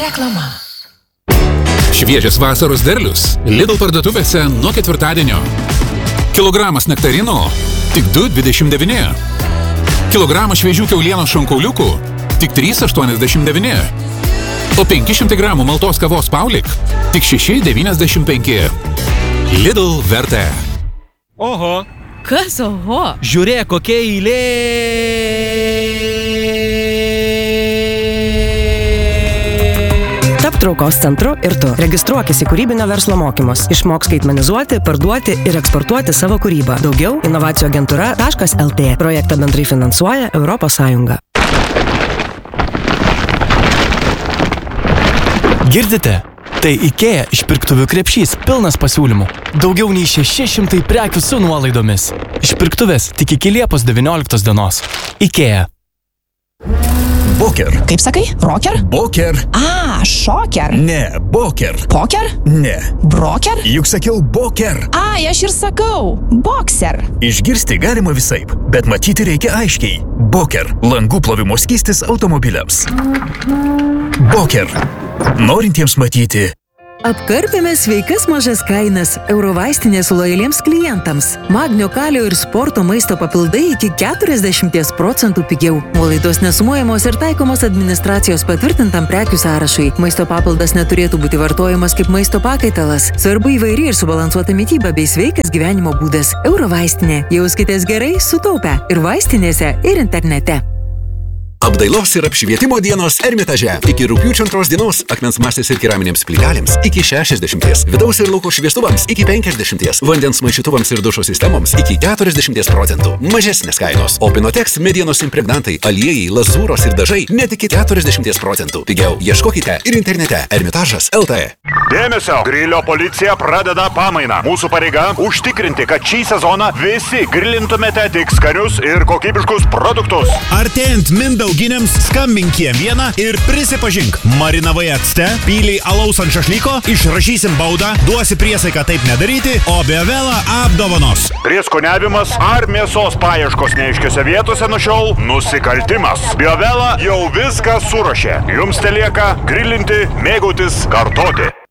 Reklama. Šviežias vasaros derlius Lidl parduotuvėse nuo ketvirtadienio. Kilogramas nektarinų tik 2,29. Kilogramas šviežių kiaulienos šonkauliukų tik 3,89. O 500 gramų maltos kavos Paulik tik 6,95. Lidl vertė. Oho. Kas oho? Žiūrėk, kokia eilė. Tap traukos centru ir tu. Registruokis į kūrybinio verslo mokymus. Išmok skaitmenizuoti, parduoti ir eksportuoti savo kūrybą. Daugiau inovacijų agentūra.lt. Projektą bendrai finansuoja Europos Sąjunga. Girdite? Tai IKEA išpirktuvių krepšys pilnas pasiūlymų. Daugiau nei 600 prekių su nuolaidomis. Išpirktuvės tik iki Liepos 19 dienos. IKEA. Boker. Kaip sakai? Rocker? Boker. Šoker. Ne, boker. Poker? Ne. Broker? Juk sakiau boker. Aš ir sakau. Boxer. Išgirsti galima visaip, bet matyti reikia aiškiai. Boker. Langų plovimo skystis automobiliams. Boker. Norintiems matyti. Apkarpėme sveikas mažas kainas Eurovaistinės lojaliems klientams. Magnio, kalio ir sporto maisto papildai iki 40% pigiau. Nuolaidos nesumuojamos ir taikomos administracijos patvirtintam prekių sąrašui. Maisto papildas neturėtų būti vartojamas kaip maisto pakaitalas. Svarbu įvairi ir subalansuota mityba bei sveikas gyvenimo būdas. Eurovaistinė. Jauskitės gerai, sutaupę. Ir vaistinėse, ir internete. Apdailos ir apšvietimo dienos Ermitaže. Iki rugpjūčio 2 dienos akmens masės ir keraminėms plytelėms iki 60%. Vidaus ir lauko šviestuvams iki 50%. Vandens maišytuvams ir dušo sistemoms iki 40%. Mažesnės kainos. O Pinotex medienos impregnantai, aliejai, lazūros ir dažai net iki 40%. Pigiau ieškokite ir internete Ermitažas.lt. Dėmesio! Grilio policija pradeda pamainą. Mūsų pareiga užtikrinti, kad šį sezoną visi grilintumėte tik skanius ir kokybiškus produktus. Artėjant mindauginėms skambink Kiem1 ir prisipažink. Marinavai acte, pyliai alaus ant šašlyko, išrašysim baudą, duosi priesaiką taip nedaryti, o Biovelą apdovanos. Prieskoniavimas ar mėsos paieškos neaiškiose vietose nuo šiol nusikaltimas. Biovela jau viską suruošė. Jums telieka grilinti, mėgautis, kartoti.